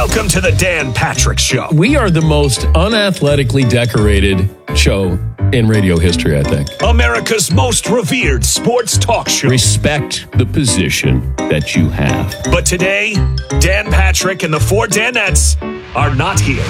Welcome to the Dan Patrick Show. We are the most unathletically decorated show in radio history, I think. America's most revered sports talk show. Respect the position that you have. But today, Dan Patrick and the four Danettes are not here.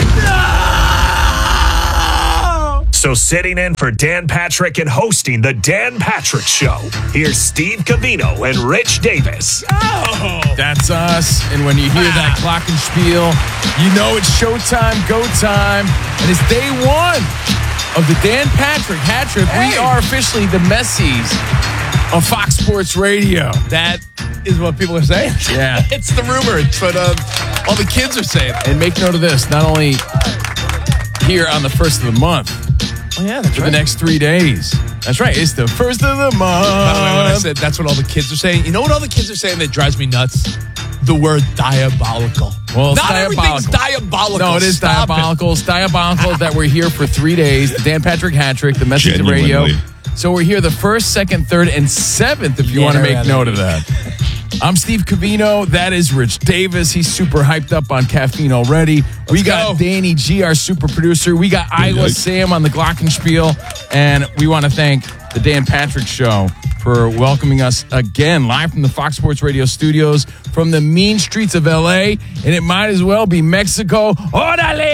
So sitting in for Dan Patrick and hosting the Dan Patrick Show, here's Steve Covino and Rich Davis. Oh, that's us. And when you hear that glockenspiel, you know it's showtime, go time. And it's day one of the Dan Patrick hat trick. We are officially the Messies of Fox Sports Radio. That is what people are saying. Yeah. It's the rumor. It's what all the kids are saying. And make note of this, not only here on the first of the month, that's for the next 3 days. That's right. It's the first of the month. By the way, when I said that's what all the kids are saying, you know what all the kids are saying that drives me nuts? The word diabolical. Well, not everything's diabolical. No, it is diabolical. It's diabolical that we're here for 3 days. The Dan Patrick hat trick, the Message of Radio. So we're here the 1st, 2nd, 3rd, and 7th if you want to make note of that. I'm Steve Covino. That is Rich Davis. He's super hyped up on caffeine already. We got Danny G, our super producer. We got Iowa Sam on the glockenspiel. And we want to thank the Dan Patrick Show for welcoming us again live from the Fox Sports Radio studios from the mean streets of L.A. And it might as well be Mexico. Orale!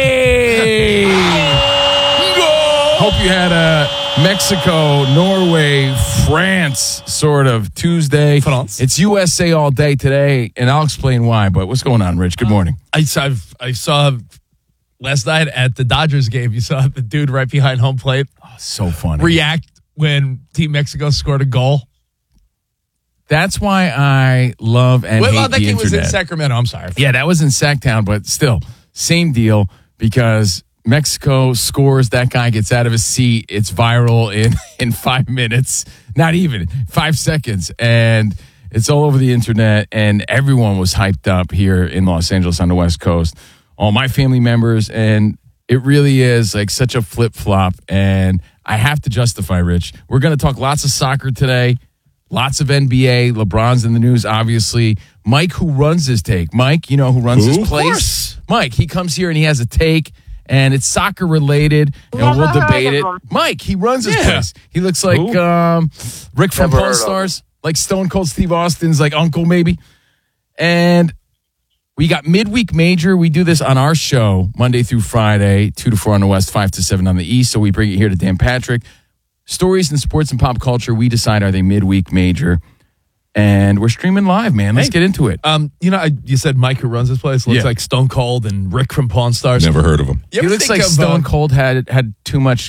Hope you had a Mexico, Norway, France sort of Tuesday. France. It's USA all day today, and I'll explain why. But what's going on, Rich? Good morning. I saw last night at the Dodgers game, you saw the dude right behind home plate. Oh, so funny. React when Team Mexico scored a goal. That's why I love and hate that the game internet. was in Sacramento. I'm sorry. Yeah, that was in Sacktown, but still, same deal because Mexico scores, that guy gets out of his seat. It's viral in 5 minutes, not even 5 seconds. And it's all over the internet. And everyone was hyped up here in Los Angeles on the West Coast. All my family members. And it really is like such a flip-flop. And I have to justify, Rich. We're going to talk lots of soccer today. Lots of NBA. LeBron's in the news, obviously. Mike, who runs his take. Mike, you know who runs his place? Of course. Mike, he comes here and he has a take. And it's soccer related, and we'll debate it. Mike, he runs his place. He looks like Rick from Pawn Stars, like Stone Cold Steve Austin's like uncle, maybe. And we got midweek major. We do this on our show Monday through Friday, 2 to 4 on the West, 5 to 7 on the East. So we bring it here to Dan Patrick. Stories in sports and pop culture. We decide, are they midweek major? And we're streaming live, man. Let's get into it. You said Mike, who runs this place, looks like Stone Cold and Rick from Pawn Stars. Never heard of him. He looks like Stone Cold had too much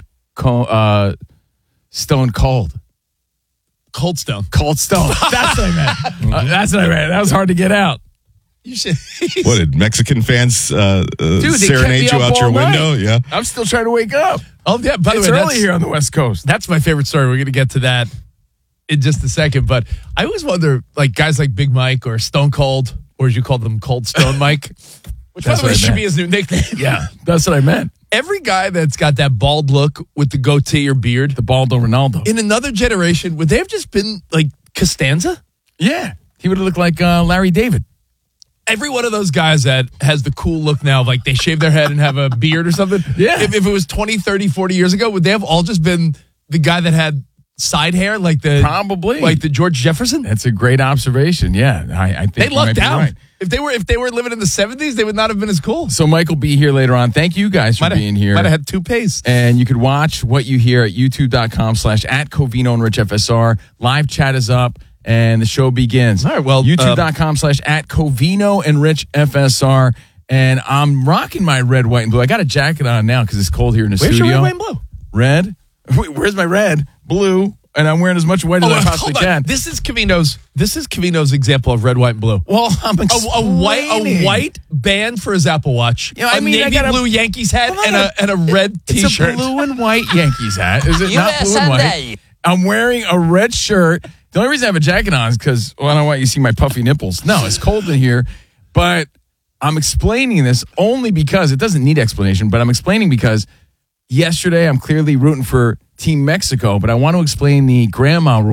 Stone Cold. Cold Stone. Cold Stone. That's what I meant. That's what I meant. That was hard to get out. You should. What did Mexican fans serenade you out your window? Yeah, I'm still trying to wake up. Oh yeah, by the way, it's early here on the West Coast. That's my favorite story. We're going to get to that in just a second, but I always wonder, like guys like Big Mike or Stone Cold, or as you call them, Cold Stone Mike, which by the way should be his new nickname. Yeah, that's what I meant. Every guy that's got that bald look with the goatee or beard, the baldo Ronaldo, in another generation, would they have just been like Costanza? Yeah, he would have looked like Larry David. Every one of those guys that has the cool look now, like they shave their head and have a beard or something. Yeah. If it was 20, 30, 40 years ago, would they have all just been the guy that had side hair like the George Jefferson? That's a great observation. Yeah, I think they lucked out. Right. If they were living in the 70s, they would not have been as cool. So Mike will be here later on. Thank you guys for being here. Might have had toupees. And you could watch what you hear at youtube.com/@Covino and Rich FSR. Live chat is up and the show begins. All right, well, youtube.com/@Covino and Rich FSR. And I'm rocking my red, white, and blue. I got a jacket on now because it's cold here in the studio. Where's your red, white, and blue? Red? Where's my red? Blue. And I'm wearing as much white as I possibly can. This is Covino's example of red, white, and blue. Well, I'm a white band for his Apple Watch. A navy blue Yankees hat and a red T-shirt. It's a blue and white Yankees hat. Is it not blue and white? I'm wearing a red shirt. The only reason I have a jacket on is because, I don't want you to see my puffy nipples. No, it's cold in here. But I'm explaining this only because it doesn't need explanation, but I'm explaining because yesterday I'm clearly rooting for Team Mexico, but I want to explain the grandma rule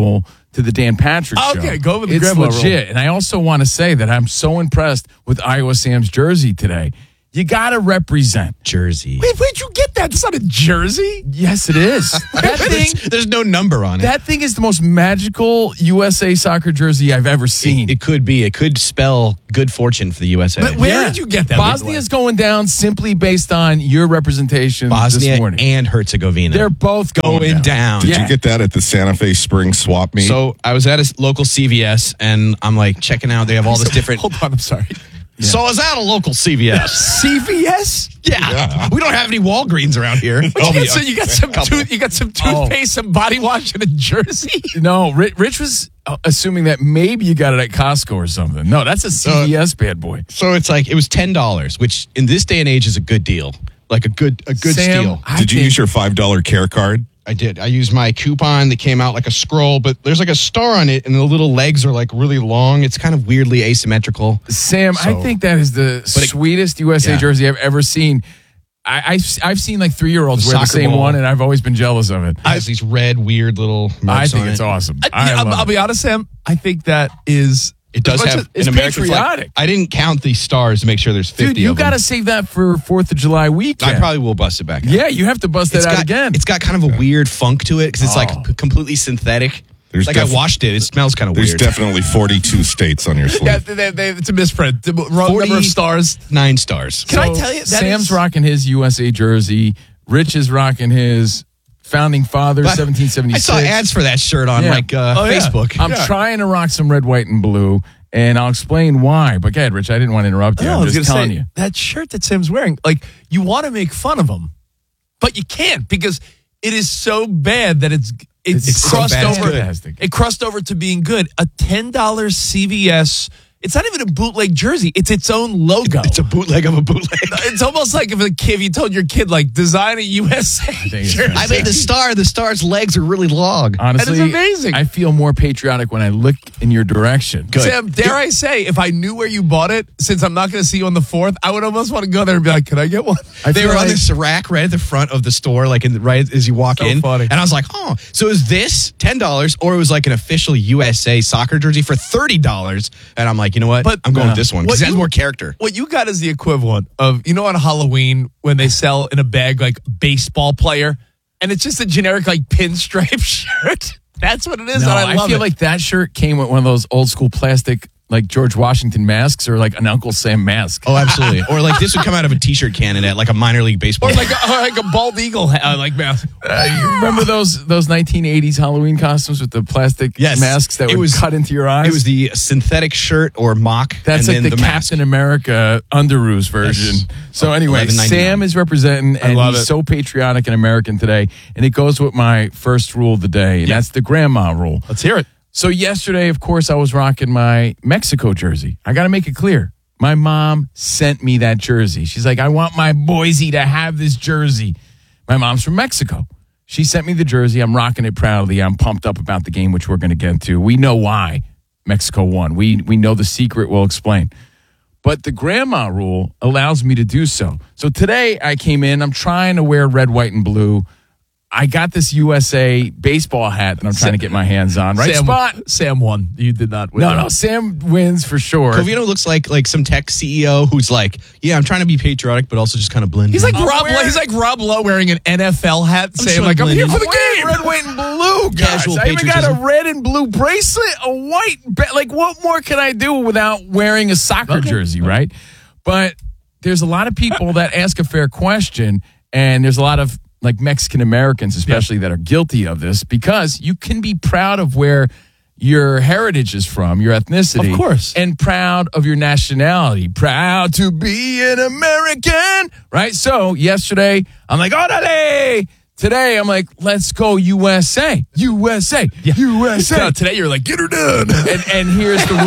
to the Dan Patrick Show. Okay, go with the It's grandma legit. roll. And I also want to say that I'm so impressed with Iowa Sam's jersey today. You got to represent. Jersey. Wait, where'd you get that? That's not a jersey. Yes, it is. That thing, There's no number on it. that thing is the most magical USA soccer jersey I've ever seen. It could be. It could spell good fortune for the USA. But where did you get that? Bosnia's going down simply based on your representation Bosnia this morning. and Herzegovina. They're both going down. Did Yeah. you get that at the Santa Fe Spring Swap Meet? So I was at a local CVS and I'm like checking out. They have all this different. Hold on, I'm sorry. So I was at a local CVS. CVS? Yeah. We don't have any Walgreens around here. So you got some toothpaste, some body wash, and a jersey. No, Rich was assuming that maybe you got it at Costco or something. No, that's a CVS bad boy. So it's like it was $10, which in this day and age is a good deal. Like a good Sam, steal. Did you use your $5 care card? I did. I used my coupon that came out like a scroll, but there's like a star on it, and the little legs are like really long. It's kind of weirdly asymmetrical. Sam, I So- think that is the sweetest USA Yeah. jersey I've ever seen. I've seen like 3-year-olds wear the Soccer same ball. one, and I've always been jealous of it. It has these red, weird little I marks think on it's it. awesome. I'll be honest, Sam. I think that is. It does have it's an American patriotic. flag. I didn't count the stars to make sure there's 50 Dude, you of them. got to save that for 4th of July weekend. I probably will bust it back out. Yeah, you have to bust that It's out got, again. It's got kind of a weird funk to it because it's Oh. like completely synthetic. There's like I def- washed it. It smells kind of There's weird. definitely 42 states on your sleeve. Yeah, it's a misprint. The wrong number of stars. 9 stars. Can I tell you? That Sam's is- rocking his USA jersey. Rich is rocking his Founding Fathers, But 1776. I saw ads for that shirt on Yeah. Facebook. I'm trying to rock some red, white, and blue, and I'll explain why. But go ahead, Rich. I didn't want to interrupt you. No, I I'm was just gonna telling say, you. that shirt that Sam's wearing, like, you want to make fun of him, but you can't because it is so bad that it's It's crossed so bad, it's over. fantastic. It crossed over to being good. A $10 CVS. It's not even a bootleg jersey. It's its own logo. It's a bootleg of a bootleg. It's almost like if you told your kid, like, design a USA it's jersey. I made the star. The star's legs are really long. Honestly, That is amazing. I feel more patriotic when I look in your direction. Sam, dare I say, if I knew where you bought it, since I'm not going to see you on the 4th, I would almost want to go there and be like, can I get one? I They feel were on like- this rack right at the front of the store, like right as you walk So in. funny. And I was like, oh, so is this $10 or it was like an official USA soccer jersey for $30? And I'm like, you know what? But- I'm going with this one because What it has you- more character. What you got is the equivalent of, on Halloween when they sell in a bag like baseball player, and it's just a generic like pinstripe shirt. That's what it is. No, and I love feel it. like that shirt came with one of those old school plastic, like George Washington masks or like an Uncle Sam mask. Oh, absolutely. Or like this would come out of a t-shirt cannon at like a minor league baseball. or like a bald eagle like mask. You remember those 1980s Halloween costumes with the plastic Yes. masks that It would was- cut into your eyes? It was the synthetic shirt or mock. That's and like then the mask. Captain America Underoos version. Yes. So anyway, $11.99. Sam is representing, and love he's it. so patriotic and American today. And it goes with my first rule of the day, and that's the grandma rule. Let's hear it. So yesterday, of course, I was rocking my Mexico jersey. I got to make it clear. My mom sent me that jersey. She's like, I want my Boise to have this jersey. My mom's from Mexico. She sent me the jersey. I'm rocking it proudly. I'm pumped up about the game, which we're going to get to. We know why Mexico won. We know the secret. We'll explain. But the grandma rule allows me to do so. So today I came in. I'm trying to wear red, white, and blue. I got this USA baseball hat that I'm trying to get my hands on. Right spot? Sam won. You did not win. No, Sam wins for sure. Covino looks like some tech CEO who's like, yeah, I'm trying to be patriotic, but also just kind of blend He's in. like He's like Rob Lowe wearing an NFL hat, saying sure like, I'm here blending. for the game. Red, white, and blue, guys. Casual I even got a patriotism. red and blue bracelet, a white. Like, what more can I do without wearing a soccer jersey, right? But there's a lot of people that ask a fair question, and there's a lot of like Mexican Americans, especially, that are guilty of this because you can be proud of where your heritage is from, your ethnicity, Of course. and proud of your nationality. Proud to be an American, right? So yesterday, I'm like, orale. Today, I'm like, let's go USA, USA, USA. No, today you're like, get her done. And here's the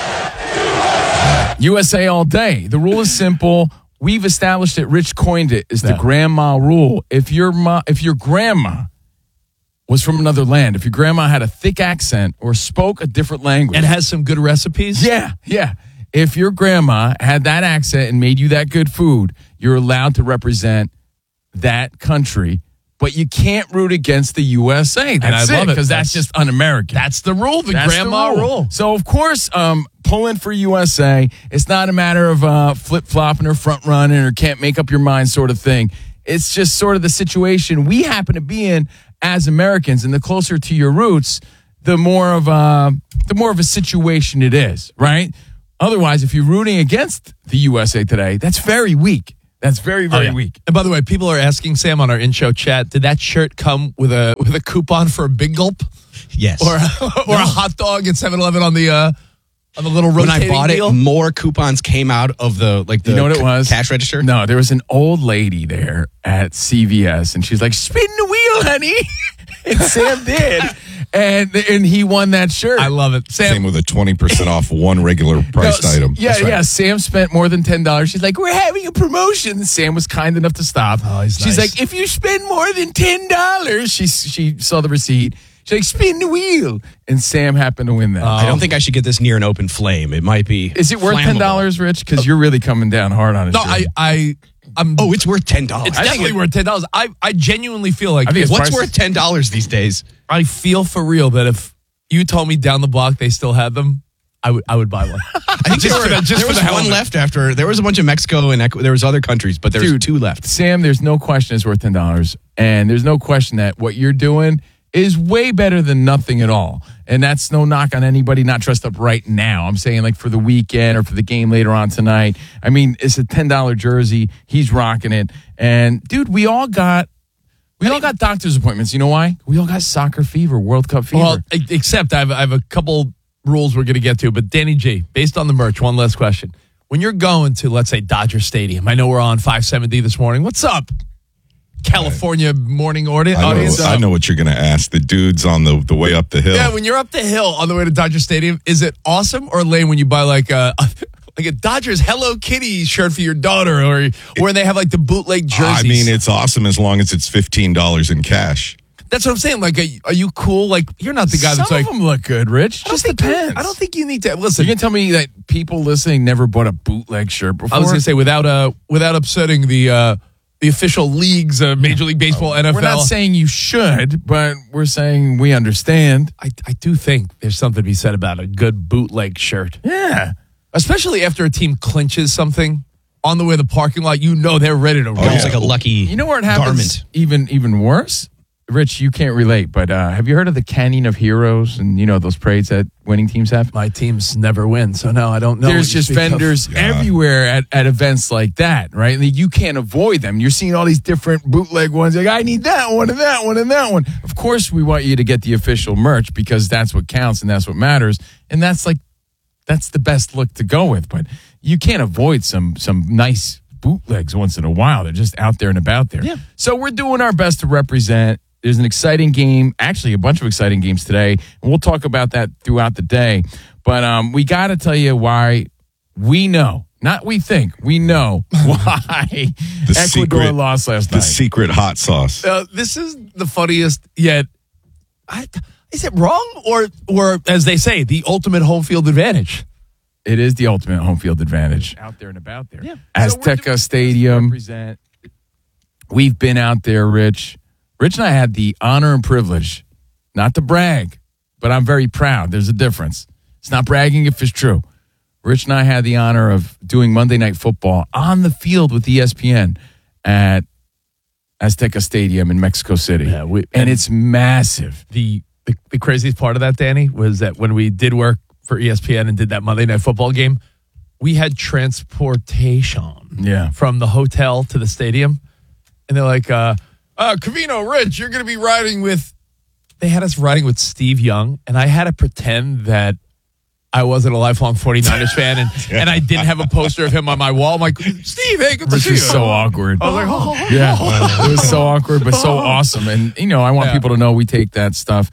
rule. USA all day. The rule is simple. We've established it. Rich coined it. Is the grandma rule. If your grandma was from another land, if your grandma had a thick accent or spoke a different language, And has some good recipes. yeah. If your grandma had that accent and made you that good food, you're allowed to represent that country but you can't root against the USA. That's I love it because that's just un-American. That's the rule, the That's grandma the rule. So, of course, pulling for USA, it's not a matter of flip-flopping or front-running or can't make up your mind sort of thing. It's just sort of the situation we happen to be in as Americans, and the closer to your roots, the more of a situation it is, right? Otherwise, if you're rooting against the USA today, that's very weak. That's very, very weak. And by the way, people are asking Sam on our in-show chat, did that shirt come with a coupon for a Big Gulp? Yes. Or a hot dog at 7-Eleven on the little rotating When I bought deal? it, more coupons came out of the You know what it was? cash register. No, there was an old lady there at CVS, and she's like, "Spin the wheel, honey." And Sam did, and he won that shirt. I love it. Sam, Same with a 20% off one regular priced item. Yeah, yeah. Sam spent more than $10. She's like, "We're having a promotion." And Sam was kind enough to stop. Oh, he's She's nice. like, "If you spend more than $10," she saw the receipt. She's like, "Spin the wheel," and Sam happened to win that. I don't think I should get this near an open flame. It might be. Is it worth flammable. $10, Rich? Because you're really coming down hard on it. no, I'm. Oh, it's worth $10. It's definitely worth $10. I genuinely feel like I think it's What's priceless. worth $10 these days? I feel for real that if you told me down the block they still had them, I would buy one. I think there was one left after. There was a bunch of Mexico and there was other countries, but there's Dude, two left. Sam, there's no question it's worth $10. And there's no question that what you're doing is way better than nothing at all. And that's no knock on anybody not dressed up right now. I'm saying like for the weekend or for the game later on tonight. I mean, it's a $10 jersey. He's rocking it. And dude, we all got doctor's appointments. You know why? We all got soccer fever, World Cup fever. Well, except I have a couple rules we're going to get to. But Danny G, based on the merch, one last question. When you're going to, let's say, Dodger Stadium, I know we're on 570 this morning. What's up? California morning audience. I know what you're going to ask. The dudes on the way up the hill. Yeah, when you're up the hill on the way to Dodger Stadium, is it awesome or lame when you buy like a Dodgers Hello Kitty shirt for your daughter, or when they have like the bootleg jerseys? I mean, it's awesome as long as it's $15 in cash. That's what I'm saying. Like, are you cool? Like, you're not the guy that's Some like. of them look good, Rich. Just depends. I don't think you need to So listen. you can tell me that people listening never bought a bootleg shirt before? I was going to say without upsetting the official leagues, Major League Baseball, NFL. We're not saying you should, but we're saying we understand. I do think there's something to be said about a good bootleg shirt, Yeah. especially after a team clinches something on the way to the parking lot. You know they're ready to roll. It's like a lucky. You know where it happens garment. even worse? Rich, you can't relate, but have you heard of the Canyon of Heroes and, those parades that winning teams have? My teams never win, so no, I don't know. There's just vendors everywhere at events like that, right? Like, you can't avoid them. You're seeing all these different bootleg ones. Like, I need that one and that one and that one. Of course, we want you to get the official merch because that's what counts and that's what matters. And that's the best look to go with. But you can't avoid some nice bootlegs once in a while. They're just out there and about there. Yeah. So we're doing our best to represent. There's an exciting game, actually a bunch of exciting games today, and we'll talk about that throughout the day. But we got to tell you why we know, not we think, we know why Ecuador lost last night. The secret hot sauce. This is the funniest yet. Is it wrong or as they say, the ultimate home field advantage? It is the ultimate home field advantage. Out there and about there. Yeah. Azteca Stadium. We've been out there, Rich. Rich and I had the honor and privilege, not to brag, but I'm very proud. There's a difference. It's not bragging if it's true. Rich and I had the honor of doing Monday Night Football on the field with ESPN at Azteca Stadium in Mexico City. Yeah, and it's massive. The craziest part of that, Danny, was that when we did work for ESPN and did that Monday Night Football game, we had transportation from the hotel to the stadium. And they're like, Covino, Rich, you're going to be riding with... They had us riding with Steve Young, and I had to pretend that I wasn't a lifelong 49ers fan, and I didn't have a poster of him on my wall. I'm like, Steve, hey, good to see you. This is so awkward. I was like, Yeah, it was so awkward, but so awesome. And, I want people to know we take that stuff...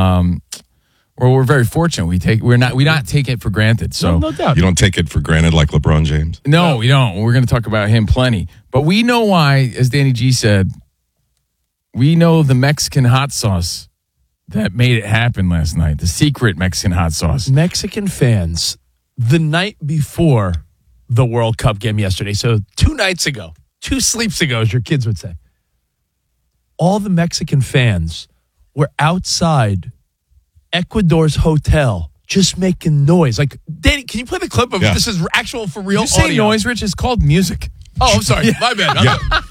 we're very fortunate. We not take it for granted. So no doubt. You don't take it for granted like LeBron James? No, we don't. We're going to talk about him plenty. But we know why, as Danny G said, we know the Mexican hot sauce that made it happen last night. The secret Mexican hot sauce. Mexican fans, the night before the World Cup game yesterday, so 2 nights ago, 2 sleeps ago, as your kids would say, all the Mexican fans were outside Ecuador's hotel just making noise. Like, Danny, can you play the clip of this is actual for real You say audio? noise, Rich? It's called music. Oh, I'm sorry. My bad.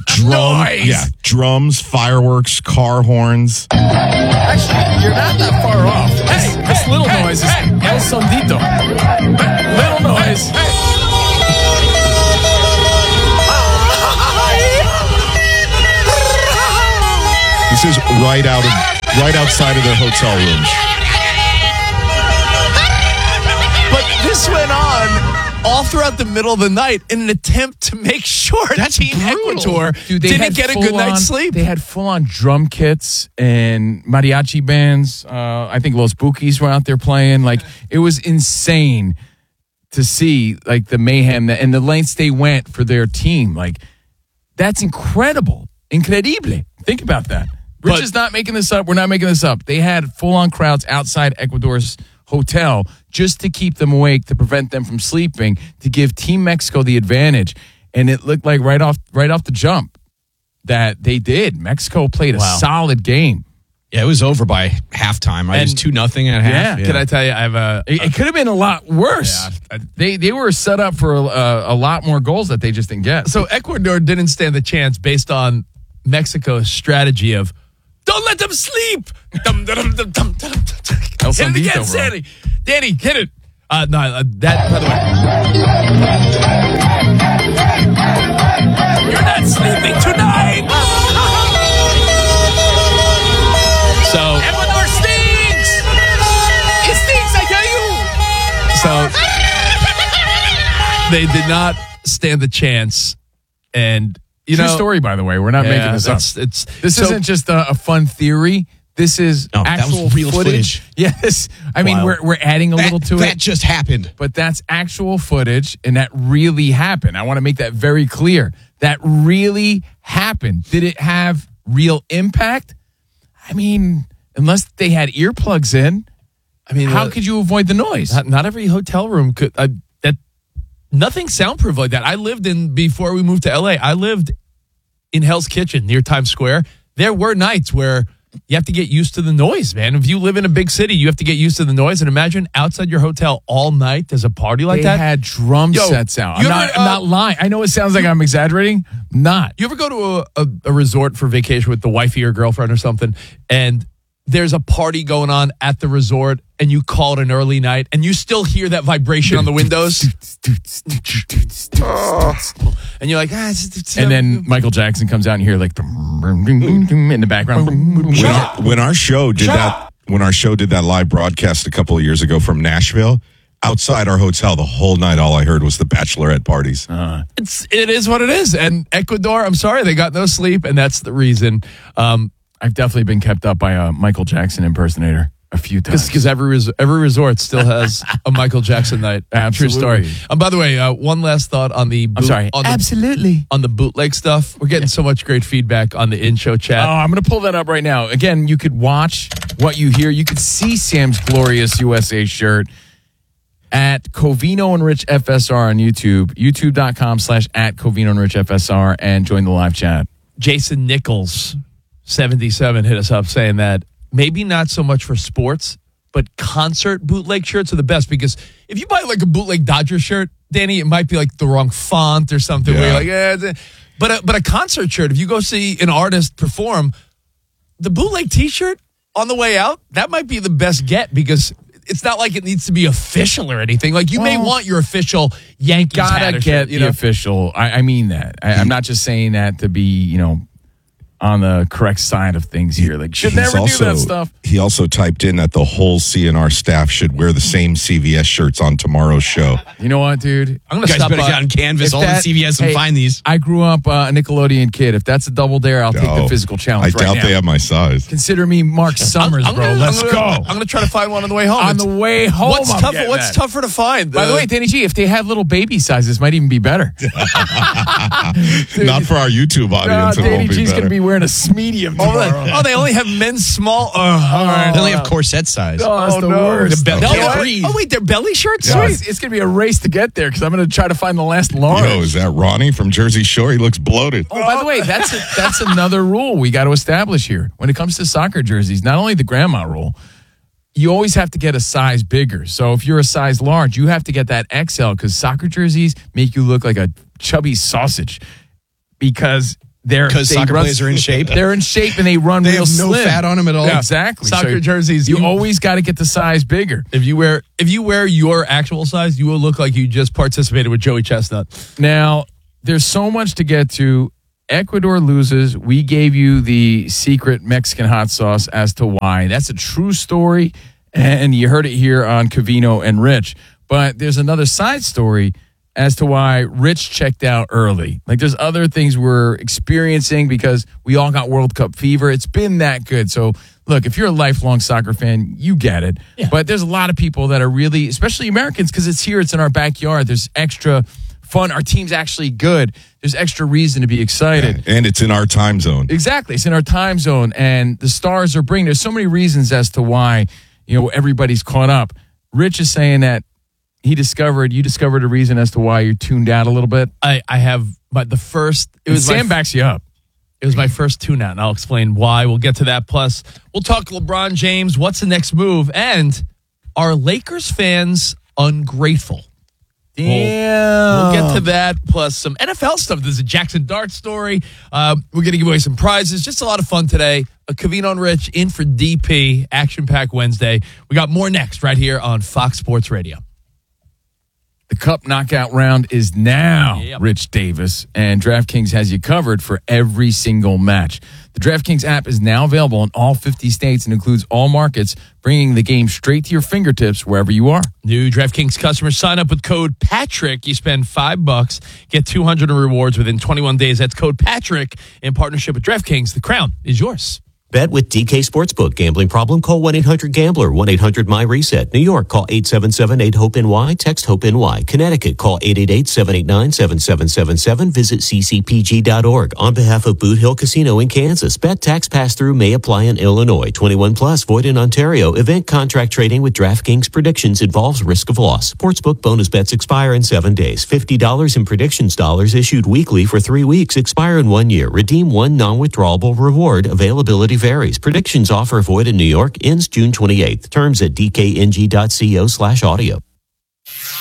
Drums, fireworks, car horns. Actually, you're not that far off. Hey, this little noise is El Sondito. Little noise. This is right outside of their hotel rooms. But this went on all throughout the middle of the night in an attempt to make sure Team Ecuador didn't get a good night's sleep. They had full-on drum kits and mariachi bands. I think Los Bukis were out there playing. Like, it was insane to see, like, the mayhem and the lengths they went for their team. Like, that's incredible. Incredible. Think about that. Rich is not making this up. We're not making this up. They had full-on crowds outside Ecuador's hotel just to keep them awake, to prevent them from sleeping, to give Team Mexico the advantage. And it looked like right off the jump that they did. Mexico played a solid game. Yeah, it was over by halftime. Right? It was 2-0 at half. Yeah. Can I tell you, It could have been a lot worse. Yeah. They were set up for a lot more goals that they just didn't get. So Ecuador didn't stand the chance based on Mexico's strategy of don't let them sleep. Hit it again, Sandy. Danny, hit it. That, by the way. You're not sleeping tonight. So Ecuador stinks. It stinks, I tell you. So they did not stand the chance, and True story, by the way. We're not making this up. This isn't just a fun theory. This is actual that was real footage. Yes. I mean, we're adding a little to it. That just happened. But that's actual footage, and that really happened. I want to make that very clear. That really happened. Did it have real impact? I mean, unless they had earplugs in, I mean, how could you avoid the noise? Not every hotel room could. Nothing soundproof like that. I lived before we moved to LA, I lived in Hell's Kitchen near Times Square. There were nights where you have to get used to the noise, man. If you live in a big city, you have to get used to the noise. And imagine outside your hotel all night, there's a party like that. They had drum sets out. I'm not lying. I know it sounds like I'm exaggerating. Not. You ever go to a resort for vacation with the wifey or girlfriend or something, and there's a party going on at the resort, and you call it an early night, and you still hear that vibration on the windows? And you're like, and then Michael Jackson comes out and you hear like in the background. When our show did that live broadcast a couple of years ago from Nashville, outside our hotel the whole night, all I heard was the bachelorette parties. It is what it is. And Ecuador, I'm sorry, they got no sleep, and that's the reason. I've definitely been kept up by a Michael Jackson impersonator a few times. Because every resort still has a Michael Jackson night. True story. By the way, one last thought on the absolutely on the bootleg stuff. We're getting so much great feedback on the in-show chat. Oh, I'm going to pull that up right now. Again, you could watch what you hear. You could see Sam's glorious USA shirt at Covino and Rich FSR on YouTube, youtube.com/@Covino and Rich FSR, and join the live chat. Jason Nichols 77 hit us up saying that maybe not so much for sports, but concert bootleg shirts are the best, because if you buy like a bootleg Dodger shirt, Danny, it might be like the wrong font or something. Where you're like, but a concert shirt, if you go see an artist perform, the bootleg T-shirt on the way out, that might be the best get, because it's not like it needs to be official or anything. Like you may want your official Yankees hat. Gotta get the official. I mean that. I'm not just saying that to be, on the correct side of things here. Like, should never do that stuff. He also typed in that the whole CNR staff should wear the same CVS shirts on tomorrow's show. You know what, dude? I'm going to stop get on Canvas, all the CVS, and find these. I grew up a Nickelodeon kid. If that's a double dare, I'll take the physical challenge I doubt they have my size. Consider me Mark Summers, bro. Let's go. I'm going to try to find one on the way home. On the way home, what's tougher to find? By the way, Danny G, if they had little baby sizes, might even be better. Not for our YouTube audience. Danny G's going to be wearing a medium tomorrow. They only have men's small. They only have corset size. Oh, that's the no. worst. The belly- Can't Oh, breathe. Oh, wait, they're belly shirts? Sweet. It's going to be a race to get there because I'm going to try to find the last large. Yo, is that Ronnie from Jersey Shore? He looks bloated. Oh, by the way, that's another rule we got to establish here. When it comes to soccer jerseys, not only the grandma rule, you always have to get a size bigger. So if you're a size large, you have to get that XL because soccer jerseys make you look like a chubby sausage because soccer players are in shape. They're in shape and they run They real have no slim. fat on them at all. Yeah, exactly. Soccer jerseys, You always got to get the size bigger. If you wear your actual size, you will look like you just participated with Joey Chestnut. Now, there's so much to get to. Ecuador loses. We gave you the secret Mexican hot sauce as to why. That's a true story, and you heard it here on Covino and Rich. But there's another side story as to why Rich checked out early. Like, there's other things we're experiencing because we all got World Cup fever. It's been that good. So, look, if you're a lifelong soccer fan, you get it. Yeah. But there's a lot of people that are really, especially Americans, because it's here, it's in our backyard. There's extra fun. Our team's actually good. There's extra reason to be excited. Yeah, and it's in our time zone. Exactly. It's in our time zone, and the stars are bringing. There's so many reasons as to why, everybody's caught up. Rich is saying that you discovered a reason as to why you're tuned out a little bit. I have, but the first, Sam backs you up. It was my first tune out, and I'll explain why. We'll get to that. Plus, we'll talk LeBron James. What's the next move? And are Lakers fans ungrateful? Damn. We'll get to that, plus some NFL stuff. There's a Jackson Dart story. We're going to give away some prizes. Just a lot of fun today. Covino and Rich in for DP, action-packed Wednesday. We got more next right here on Fox Sports Radio. The Cup knockout round is now, Yep. Rich Davis, and DraftKings has you covered for every single match. The DraftKings app is now available in all 50 states and includes all markets, bringing the game straight to your fingertips wherever you are. New DraftKings customers sign up with code PATRICK. You spend $5, get $200 in rewards within 21 days. That's code PATRICK in partnership with DraftKings. The crown is yours. Bet with DK Sportsbook. Gambling problem? Call 1-800-GAMBLER. 1-800-MY-RESET. New York, call 877-8-HOPE-NY. Text HOPE-NY. Connecticut, call 888-789-7777. Visit ccpg.org. On behalf of Boot Hill Casino in Kansas, bet tax pass-through may apply in Illinois. 21 plus, void in Ontario. Event contract trading with DraftKings predictions involves risk of loss. Sportsbook bonus bets expire in 7 days. $50 in predictions dollars issued weekly for 3 weeks. Expire in 1 year. Redeem one non-withdrawable reward. Availability varies. Predictions offer void in New York. Ends June 28th. Terms at dkng.co/audio.